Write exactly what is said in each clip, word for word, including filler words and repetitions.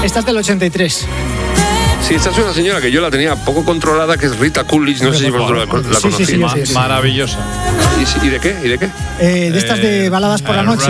Esta es del ochenta y tres. Sí, esta es una señora que yo la tenía poco controlada, que es Rita Coolidge, no sé si vosotros la, la sí, conocéis. Sí, sí, sí, sí. Maravillosa. ¿Y, ¿Y de qué? ¿Y de qué? Eh, de estas de baladas por la noche.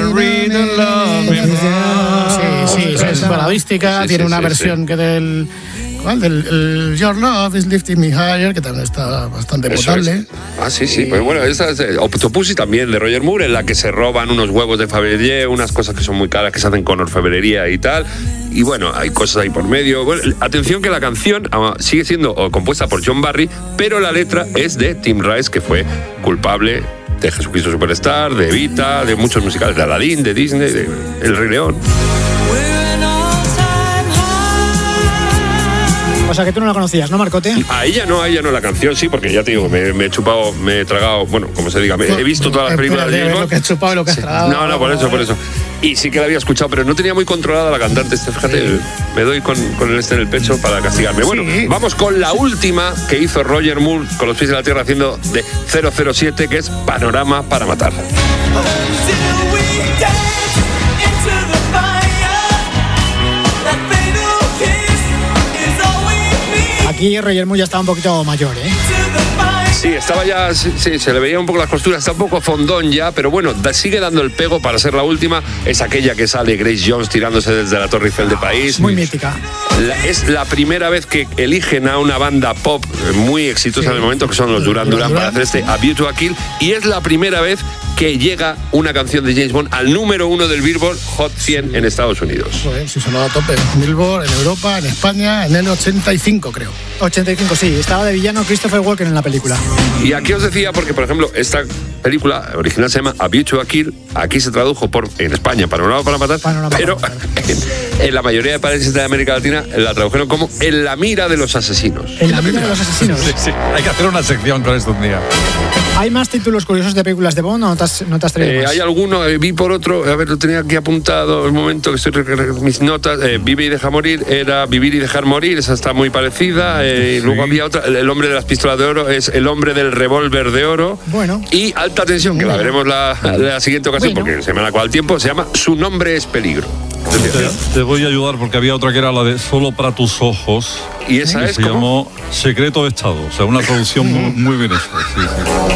Sí, sí, es baladística, Sí, tiene sí, una sí, versión sí. que del... ¿Cuál? Del el Your Love is Lifting Me Higher, que también está bastante Eso potable. es. Ah, sí, sí. Pues bueno, esa es eh, Octopussy también, de Roger Moore, en la que se roban unos huevos de Fabergé, unas cosas que son muy caras, que se hacen con orfebrería y tal. Y bueno, hay cosas ahí por medio. Bueno, atención que la canción ah, sigue siendo oh, compuesta por John Barry, pero la letra es de Tim Rice, que fue culpable de Jesucristo Superstar, de Evita, de muchos musicales, de Aladdin, de Disney, de El Rey León. O sea que tú no la conocías, ¿no, Marcote? A ella no, a ella no la canción, sí, porque ya te digo, me, me he chupado, me he tragado, bueno, como se diga, me, he visto todas las películas de James Bond. Lo que has chupado y lo que has Sí. tragado. No, no, por eso, por eso. Y sí que la había escuchado, pero no tenía muy controlada la cantante. Este, fíjate, sí. Me doy con, con el este en el pecho para castigarme. Bueno, sí. Vamos con la última que hizo Roger Moore con los pies en la tierra haciendo de cero cero siete, que es Panorama para matar. Aquí Roger Moore ya estaba un poquito mayor, ¿eh? Sí, estaba ya, sí, sí, se le veía un poco las costuras, está un poco fondón ya, pero bueno, da, sigue dando el pego para ser la última. Es aquella que sale Grace Jones tirándose desde la Torre Eiffel de París. Muy mítica. La, es la primera vez que eligen a una banda pop muy exitosa sí. en el momento, que son los Duran Duran, para hacer este A View to a Kill, y es la primera vez que llega una canción de James Bond al número uno del Billboard Hot cien en Estados Unidos. Pues sí, sonó a tope. Billboard, en Europa, en España, en el ochenta y cinco, creo. ochenta y cinco, sí. Estaba de villano Christopher Walken en la película. Y aquí os decía, porque por ejemplo, esta película original se llama A View to a Kill, aquí se tradujo por, en España, Panorama para matar, Panorama pero para matar. En, en la mayoría de países de América Latina la tradujeron como En la mira de los asesinos. En la mira de los asesinos. Sí, sí. Hay que hacer una sección con esto un día. ¿Hay más títulos curiosos de películas de Bond o no te has, no te has traído eh, más? Hay alguno, eh, vi por otro, a ver, lo tenía aquí apuntado, el momento que estoy mis notas, eh, Vive y deja morir, era Vivir y dejar morir, esa está muy parecida, eh, sí. Luego había otra, El hombre de las pistolas de oro, es El hombre del revólver de oro. Bueno. Y Alta tensión, que bueno. la veremos la, la siguiente ocasión, bueno. porque se me ha acabado el tiempo, se llama Su nombre es peligro. Te, te voy a ayudar porque había otra que era la de Solo para tus ojos. Y esa es se ¿cómo? llamó Secreto de Estado, o sea, una traducción muy, muy bien hecha. Sí, sí.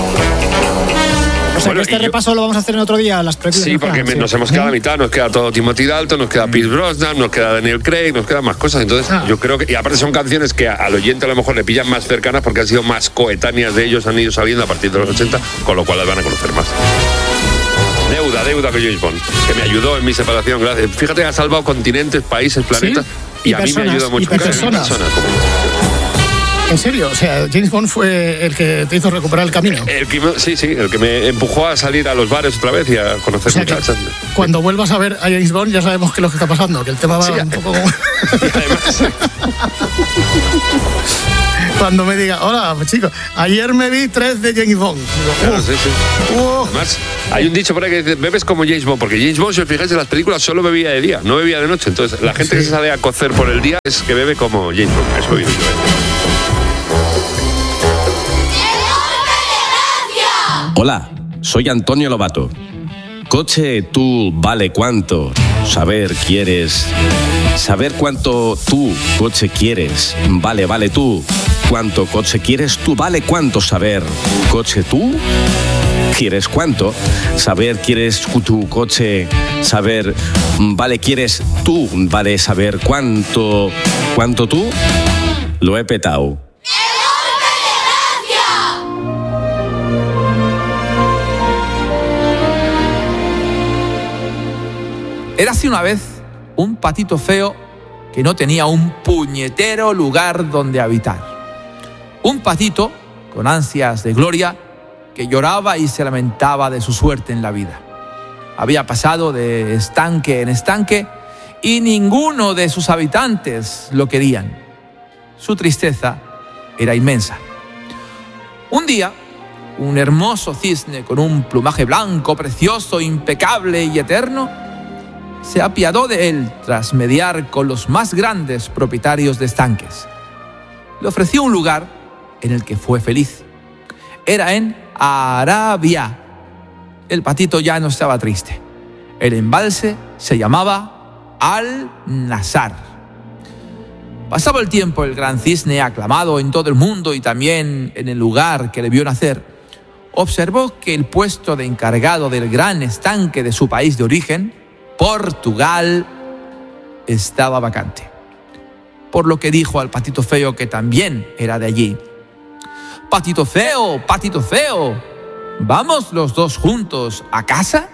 O sea, bueno, que este repaso yo, lo vamos a hacer en otro día, las películas. Sí, porque sí. nos hemos quedado a la mitad, nos queda todo Timothy Dalton, nos queda Pierce Brosnan, nos queda Daniel Craig, nos quedan más cosas. Entonces, ah. yo creo que. Y aparte son canciones que al oyente a lo mejor le pillan más cercanas porque han sido más coetáneas de ellos, han ido saliendo a partir de los ochenta, con lo cual las van a conocer más. Deuda, deuda con James Bond, que me ayudó en mi separación. Gracias. Fíjate que ha salvado continentes, países, planetas. ¿Sí? Y, y a personas, mí me ayuda mucho. Y personas. personas como... ¿En serio? O sea, James Bond fue el que te hizo recuperar el camino. El que, sí, sí, el que me empujó a salir a los bares otra vez y a conocer o sea muchachas. Cuando vuelvas a ver a James Bond ya sabemos qué es lo que está pasando, que el tema va sí, un poco como... Y además... Cuando me diga, hola, chicos, ayer me vi tres de James Bond. Digo, claro, sí, sí. Uh. Además, hay un dicho por ahí que dice, bebes como James Bond, porque James Bond, si os fijáis en las películas, solo bebía de día, no bebía de noche. Entonces, la gente sí. que se sale a cocer por el día es que bebe como James Bond. Eso he oído yo. Hola, soy Antonio Lobato. Coche, tú, vale cuánto. Saber, quieres. Saber cuánto tú, coche, quieres. Vale, vale tú. Cuánto coche quieres tú, vale cuánto. Saber, coche, tú. ¿Quieres cuánto? Saber, quieres tu coche. Saber, vale, quieres tú. Vale, saber cuánto. ¿Cuánto tú? Lo he petado. Érase una vez un patito feo que no tenía un puñetero lugar donde habitar. Un patito con ansias de gloria que lloraba y se lamentaba de su suerte en la vida. Había pasado de estanque en estanque y ninguno de sus habitantes lo querían. Su tristeza era inmensa. Un día, un hermoso cisne con un plumaje blanco, precioso, impecable y eterno, se apiadó de él tras mediar con los más grandes propietarios de estanques. Le ofreció un lugar en el que fue feliz. Era en Arabia. El patito ya no estaba triste. El embalse se llamaba Al-Nassr. Pasaba el tiempo, el gran cisne, aclamado en todo el mundo y también en el lugar que le vio nacer, observó que el puesto de encargado del gran estanque de su país de origen, Portugal, estaba vacante. Por lo que dijo al patito feo, que también era de allí: «Patito feo, patito feo, ¿vamos los dos juntos a casa?»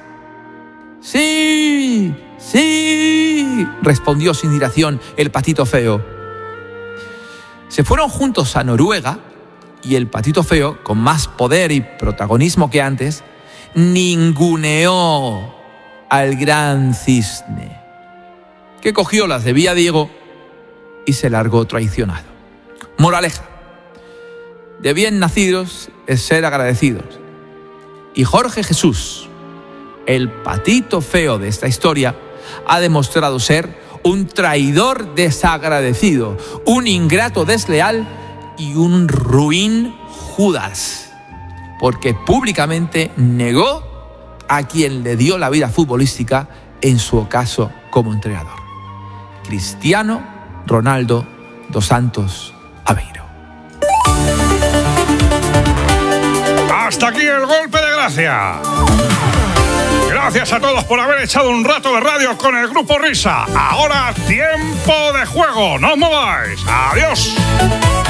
«Sí, sí», respondió sin dilación el patito feo. Se fueron juntos a Noruega y el patito feo, con más poder y protagonismo que antes, ninguneó al gran cisne, que cogió las de Villadiego y se largó traicionado. Moraleja: de bien nacidos es ser agradecidos. Y Jorge Jesús, el patito feo de esta historia, ha demostrado ser un traidor desagradecido, un ingrato desleal y un ruin Judas, porque públicamente negó a quien le dio la vida futbolística en su ocaso como entrenador: Cristiano Ronaldo dos Santos Aveiro. Hasta aquí el golpe de gracia. Gracias a todos por haber echado un rato de radio con el Grupo Risa. Ahora tiempo de juego. No os mováis. Adiós.